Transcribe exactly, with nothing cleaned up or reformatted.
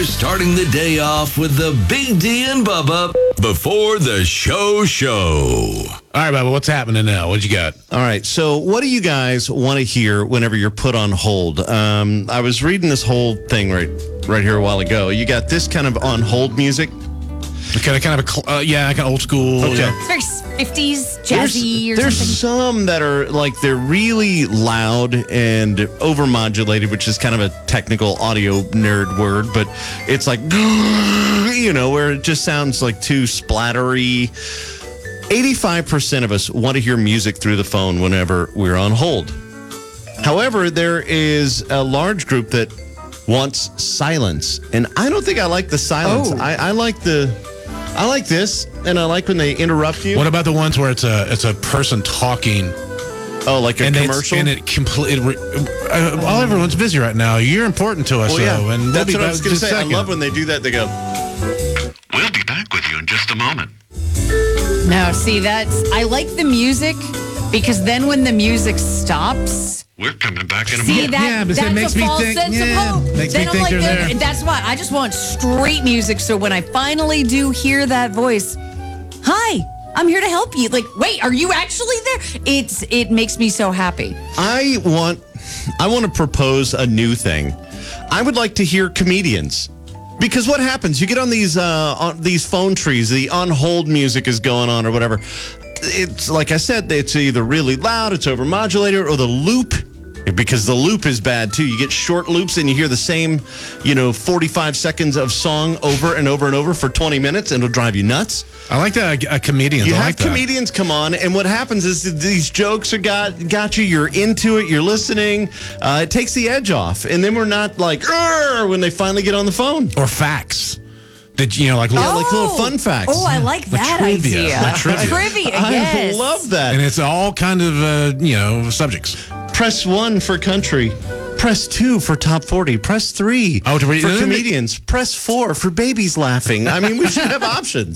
We're starting the day off with the Big D and Bubba before the show show. All right, Bubba, what's happening now? What you got? All right, so what do you guys want to hear whenever you're put on hold? Um, I was reading this whole thing right right here a while ago. You got this kind of on hold music. Kind of, kind of a, cl- uh, yeah, kind of old school. Okay. Yeah. It's very fifties, There's, jazzy or there's something. some that are like they're really loud and overmodulated, which is kind of a technical audio nerd word, but it's like, you know, where it just sounds like too splattery. eighty-five percent of us want to hear music through the phone whenever we're on hold. However, there is a large group that wants silence, and I don't think I like the silence. Oh. I, I like the, I like this, and I like when they interrupt you. What about the ones where it's a it's a person talking Oh, like a and commercial? It's, and it completely. Uh, well, everyone's busy right now. You're important to us, Well, yeah, though, and we'll that's be what I back was going to in a say. I second. love when they do that. They go, We'll be back with you in just a moment. No, see, that's, I like the music because then when the music stops, We're coming back in a see moment. that, Yeah, but that's it makes a me false think- sense yeah, of hope. makes me then I'm think like, they're then- there. that's why I just want straight music. So when I finally do hear that voice, hi, I'm here to help you. Like, wait, are you actually there? It's it makes me so happy. I want, I want to propose a new thing. I would like to hear comedians. Because what happens? You get on these uh, on these phone trees, the on hold music is going on or whatever. It's like I said, it's either really loud, it's overmodulated, or the loop, because the loop is bad too. You get short loops and you hear the same, you know, forty-five seconds of song over and over and over for twenty minutes, and it'll drive you nuts. I like that. Uh, comedians. You I have like that. comedians come on, and what happens is that these jokes are got got you. You're into it. You're listening. Uh, it takes the edge off, and then we're not like "Arr!" when they finally get on the phone. Or facts. That you know, like little, Yeah, like little fun facts. Oh, I like The that trivia. idea. The trivia. Trivia, I yes. love that. and it's all kind of uh, you know subjects. Press one for country. Press two for top forty. Press three Oh, to read- for comedians. Press four for babies laughing. I mean, we should have options.